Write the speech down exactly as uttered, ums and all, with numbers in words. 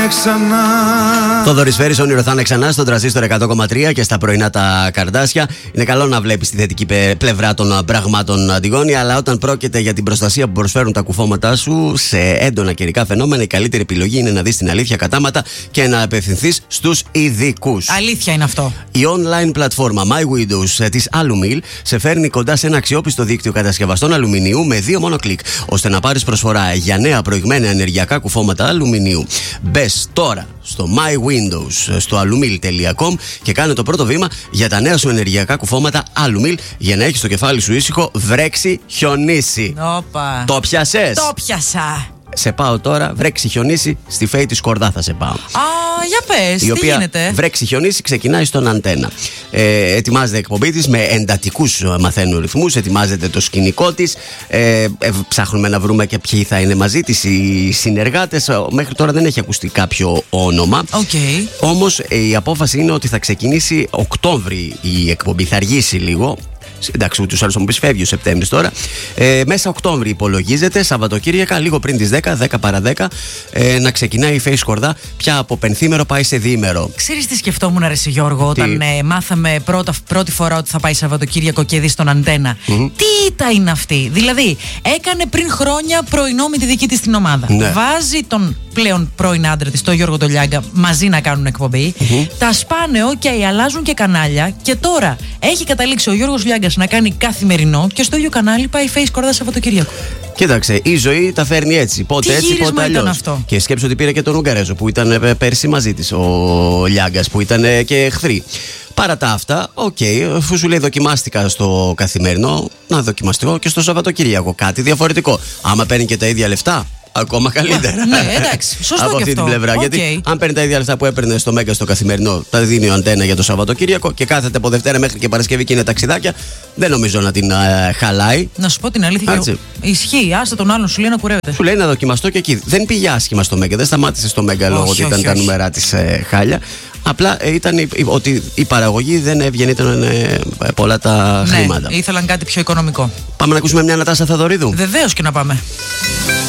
Θοδωρής Φέρης, όνειρο θα είναι ξανά στον τρανζίστορ εκατό κόμμα τρία και στα πρωινά τα καρδάσια. Είναι καλό να βλέπεις τη θετική πλευρά των πραγμάτων, Αντιγόνη, αλλά όταν πρόκειται για την προστασία που προσφέρουν τα κουφώματά σου σε έντονα καιρικά φαινόμενα, η καλύτερη επιλογή είναι να δεις την αλήθεια κατάματα και να απευθυνθείς στους ειδικούς. Αλήθεια είναι αυτό. Η online πλατφόρμα My Windows της Alumil σε φέρνει κοντά σε ένα αξιόπιστο δίκτυο κατασκευαστών αλουμινίου με δύο μόνο κλικ, ώστε να πάρεις προσφορά για νέα προηγμένα ενεργειακά κουφώματα αλουμινίου. Μπες τώρα στο My Windows στο alumil τελεία com και κάνε το πρώτο βήμα για τα νέα σου ενεργειακά κουφώματα Alumil για να έχεις το κεφάλι σου ήσυχο, βρέξει, χιονίσει. Όπα. Το πιασες? Το πιάσα. Σε πάω τώρα, βρέξει χιονίσει, στη Φέη τη Σκορδά θα σε πάω. Α, για πες, η τι οποία γίνεται? Βρέξει χιονίσει ξεκινάει στον Αντένα. Ε, ετοιμάζεται εκπομπή της με εντατικούς μαθαίνουν ρυθμούς, ετοιμάζεται το σκηνικό της. Ε, ε, ψάχνουμε να βρούμε και ποιοι θα είναι μαζί της οι συνεργάτες. Μέχρι τώρα δεν έχει ακουστεί κάποιο όνομα. Okay. Όμως ε, η απόφαση είναι ότι θα ξεκινήσει Οκτώβρη η εκπομπή, θα αργήσει λίγο. Εντάξει, ούτως άλλως θα μου πεις φεύγει ο Σεπτέμβρης τώρα. Ε, μέσα Οκτώβρη υπολογίζεται, Σαββατοκύριακα, λίγο πριν τις δέκα, δέκα παρά δέκα, ε, να ξεκινάει η Φέη Σκορδά. Πια από πενθήμερο πάει σε διήμερο. Ξέρεις τι σκεφτόμουν, ρε Γιώργο, όταν ε, μάθαμε πρώτα, πρώτη φορά ότι θα πάει Σαββατοκύριακο και δει στον Αντένα. Mm-hmm. Τι ήττα είναι αυτή? Δηλαδή, έκανε πριν χρόνια πρωινό με τη δική της την ομάδα. Ναι. Βάζει τον πλέον πρώην άντρα της, τον Γιώργο Τολιάγκα, μαζί να κάνουν εκπομπή. Mm-hmm. Τα σπάνε, ok, αλλάζουν και κανάλια. Και τώρα έχει καταλήξει ο Γιώργος Λιάγκας να κάνει καθημερινό και στο ίδιο κανάλι πάει η Φέη Σκορδά Σαββατοκύριακο. Κοίταξε, η ζωή τα φέρνει έτσι. Πότε τι έτσι, πότε αλλιώς. Και σκέψου ότι πήρε και τον Ουγγαρέζο που ήταν πέρσι μαζί της, ο Λιάγκας, που ήταν και εχθροί. Παρά τα αυτά, οκ, okay, αφού σου λέει δοκιμάστηκα στο καθημερινό, να δοκιμαστώ και στο Σαββατοκύριακο. Κάτι διαφορετικό. Άμα παίρνει και τα ίδια λεφτά, ακόμα καλύτερα. Ναι, εντάξει, σωστό. Από αυτή την πλευρά. Okay. Γιατί αν παίρνει τα ίδια λεφτά που έπαιρνε στο Μέγκα στο καθημερινό, τα δίνει ο Αντένα για το Σαββατοκύριακο και κάθεται από Δευτέρα μέχρι και Παρασκευή και είναι ταξιδάκια, δεν νομίζω να την uh, χαλάει. Να σου πω την αλήθεια. Και... Ισχύει, άστε τον άλλον, σου λέει να κουρεύεται. Σου λέει να δοκιμαστώ και εκεί. Δεν πήγε άσχημα στο Μέγκα, δεν σταμάτησε στο Μέγκα λόγω ότι ήταν όχι, τα όχι. νούμερά τη ε, χάλια. Απλά ε, ήταν η, η, ότι η παραγωγή δεν έβγαινε, ήταν ε, πολλά τα ναι, χρήματα. Ήθελαν κάτι πιο οικονομικό. Πάμε να ακούσουμε μια Νατάσα Θαδωρίδου. Βεβαίως και να πάμε.